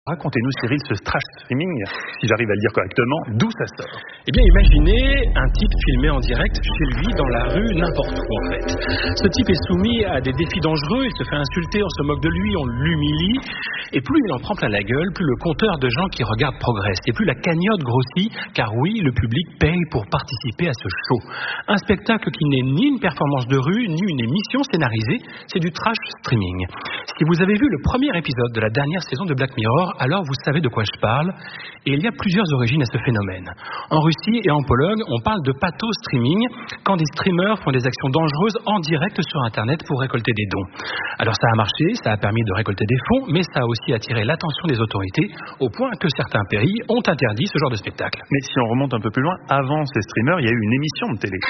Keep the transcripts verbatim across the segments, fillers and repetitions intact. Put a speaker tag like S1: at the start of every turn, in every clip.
S1: Racontez-nous, Cyril, ce trash streaming, si j'arrive à le dire correctement, d'où ça sort?
S2: Eh bien, imaginez un type filmé en direct chez lui, dans la rue, n'importe où en fait. Ce type est soumis à des défis dangereux, il se fait insulter, on se moque de lui, on l'humilie. Et plus il en prend plein la gueule, plus le compteur de gens qui regardent progresse. Et plus la cagnotte grossit, car oui, le public paye pour participer à ce show. Un spectacle qui n'est ni une performance de rue, ni une émission scénarisée, c'est du trash streaming. Si vous avez vu le premier épisode de la dernière saison de Black Mirror, alors vous savez de quoi je parle. Et il y a plusieurs origines à ce phénomène. En Russie et en Pologne, on parle de patho-streaming, quand des streamers font des actions dangereuses en direct sur Internet pour récolter des dons. Alors ça a marché, ça a permis de récolter des fonds, mais ça a aussi attiré l'attention des autorités, au point que certains pays ont interdit ce genre de spectacle.
S1: Mais si on remonte un peu plus loin, avant ces streamers, il y a eu une émission de télé.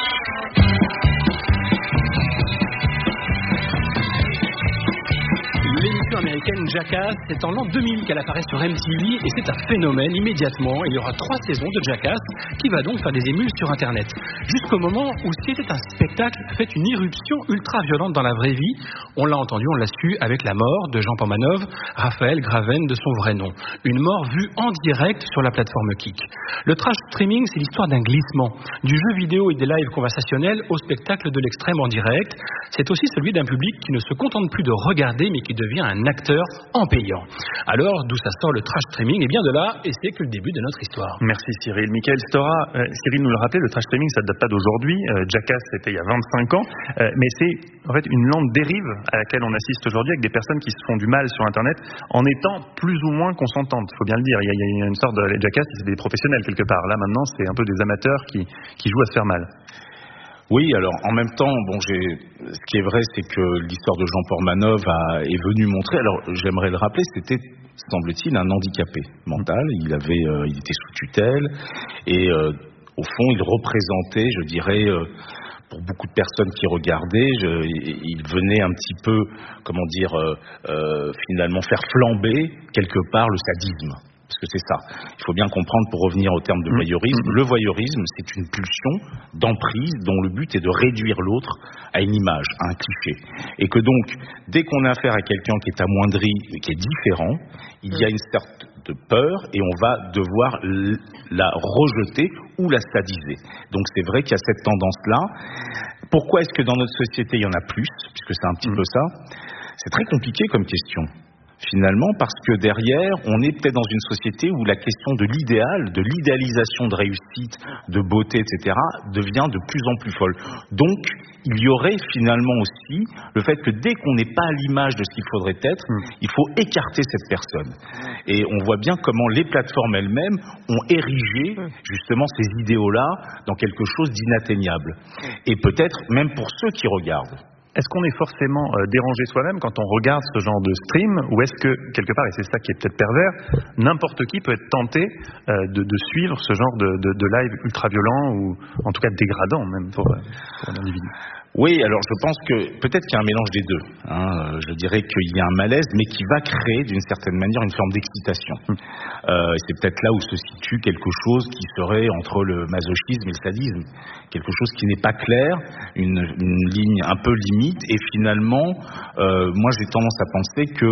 S2: L'émission américaine Jackass, c'est en l'an deux mille qu'elle apparaît sur M T V et c'est un phénomène immédiatement. Il y aura trois saisons de Jackass qui va donc faire des émules sur Internet. Jusqu'au moment où ce qui était un spectacle fait une irruption ultra violente dans la vraie vie. On l'a entendu, on l'a su avec la mort de Jean Pomanov, Raphaël Graven de son vrai nom. Une mort vue en direct sur la plateforme Kik. Le trash streaming, c'est l'histoire d'un glissement. Du jeu vidéo et des lives conversationnels au spectacle de l'extrême en direct. C'est aussi celui d'un public qui ne se contente plus de regarder mais qui devient un acteur en payant. Alors, d'où ça sort le trash streaming? Et bien de là, et c'est que le début de notre histoire.
S1: Merci Cyril. Michael Stora, euh, Cyril nous le rappelait, le trash streaming, ça ne date pas d'aujourd'hui. Euh, Jackass, c'était il y a vingt-cinq ans. Euh, mais c'est en fait une lente dérive à laquelle on assiste aujourd'hui avec des personnes qui se font du mal sur Internet en étant plus ou moins consentantes. Il faut bien le dire. Il y a, il y a une sorte de Jackass, c'est des professionnels quelque part. Là, maintenant, c'est un peu des amateurs qui, qui jouent à se faire mal.
S3: Oui, alors en même temps, bon, j'ai, ce qui est vrai, c'est que l'histoire de Jean Pomanov a, est venue montrer, alors j'aimerais le rappeler, c'était, semble-t-il, un handicapé mental, il avait, euh, il était sous tutelle, et euh, au fond, il représentait, je dirais, euh, pour beaucoup de personnes qui regardaient, je, il venait un petit peu, comment dire, euh, euh, finalement faire flamber quelque part le sadisme. Parce que c'est ça. Il faut bien comprendre, pour revenir au terme de voyeurisme, le voyeurisme, c'est une pulsion d'emprise dont le but est de réduire l'autre à une image, à un cliché. Et que donc, dès qu'on a affaire à quelqu'un qui est amoindri, qui est différent, il y a une sorte de peur et on va devoir la rejeter ou la sadiser. Donc c'est vrai qu'il y a cette tendance-là. Pourquoi est-ce que dans notre société, il y en a plus, puisque c'est un petit peu ça? C'est très compliqué comme question. Finalement, parce que derrière, on est peut-être dans une société où la question de l'idéal, de l'idéalisation de réussite, de beauté, et cetera, devient de plus en plus folle. Donc, il y aurait finalement aussi le fait que dès qu'on n'est pas à l'image de ce qu'il faudrait être, il faut écarter cette personne. Et on voit bien comment les plateformes elles-mêmes ont érigé justement ces idéaux-là dans quelque chose d'inatteignable. Et peut-être même pour ceux qui regardent.
S1: Est-ce qu'on est forcément euh, dérangé soi-même quand on regarde ce genre de stream, ou est-ce que, quelque part, et c'est ça qui est peut-être pervers, n'importe qui peut être tenté euh, de, de suivre ce genre de, de, de live ultra-violent, ou en tout cas dégradant même pour, pour un individu?
S3: Oui, alors je pense que peut-être qu'il y a un mélange des deux. Hein. Je dirais qu'il y a un malaise, mais qui va créer d'une certaine manière une forme d'excitation. Mmh. Euh, c'est peut-être là où se situe quelque chose qui serait entre le masochisme et le sadisme. Quelque chose qui n'est pas clair, une, une ligne un peu limite, et finalement, euh, moi j'ai tendance à penser que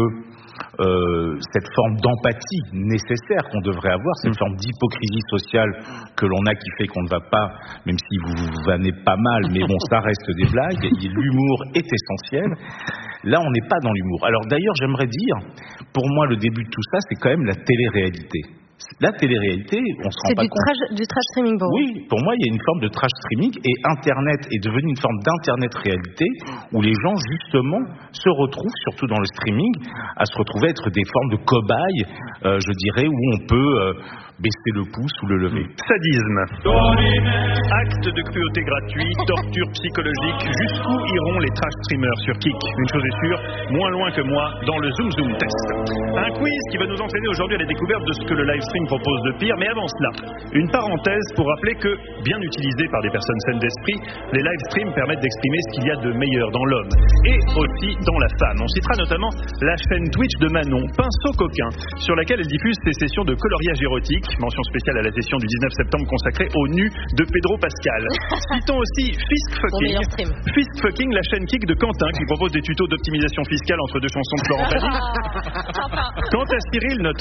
S3: Euh, cette forme d'empathie nécessaire qu'on devrait avoir, cette forme d'hypocrisie sociale que l'on a qui fait qu'on ne va pas, même si vous vous vannez pas mal, mais bon, ça reste des blagues, et l'humour est essentiel. Là, on n'est pas dans l'humour. Alors d'ailleurs, j'aimerais dire, pour moi, le début de tout ça, c'est quand même la télé-réalité. La télé-réalité, on se rend
S4: c'est
S3: pas
S4: du
S3: compte.
S4: Trash, du trash streaming pour vous?
S3: Oui, pour moi, il y a une forme de trash streaming et Internet est devenu une forme d'Internet-réalité où les gens, justement, se retrouvent, surtout dans le streaming, à se retrouver être des formes de cobayes, euh, je dirais, où on peut euh, baisser le pouce ou le lever.
S1: Sadisme. Acte de cruauté gratuit, torture psychologique. Jusqu'où iront les trash streamers sur Kik? Une chose est sûre, moins loin que moi dans le Zoom Zoom Test. Un quiz qui va nous entraîner aujourd'hui à la découverte de ce que le live stream propose de pire. Mais avant cela, une parenthèse pour rappeler que, bien utilisés par des personnes saines d'esprit, les live streams permettent d'exprimer ce qu'il y a de meilleur dans l'homme et aussi dans la femme. On citera notamment la chaîne Twitch de Manon, Pinceau Coquin, sur laquelle elle diffuse ses sessions de coloriage érotique. Mention spéciale à la session du dix-neuf septembre consacrée au nu de Pedro Pascal. Citons aussi Fisk Fucking. Fisk Fucking, la chaîne Kik de Quentin, qui propose des tutos d'optimisation fiscale entre deux chansons de Florent Pagny. Quant à Cyril, notre